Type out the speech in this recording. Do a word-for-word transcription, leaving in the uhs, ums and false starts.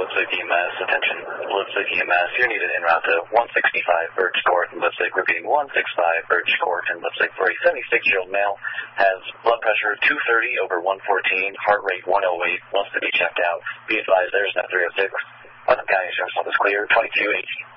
Lipstick E M S. Attention, Lipstick E M S. You're needed en route to one sixty-five Birch Court in Lipstick. Repeating, one sixty-five Birch Court in Lipstick for a seventy-six-year-old male. Has blood pressure two thirty over one fourteen, heart rate one oh eight, wants to be checked out. Be advised there's no three oh six. Putnam County Insurance Office clear, twenty-two eighteen.